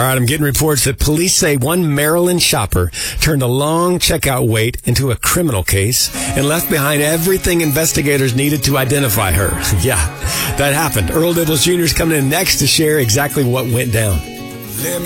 right, I'm getting reports that police say one Maryland shopper turned a long checkout wait into a criminal case and left behind everything investigators needed to identify her. Yeah, that happened. Earl Dibbles Jr. is coming in next to share exactly what went down.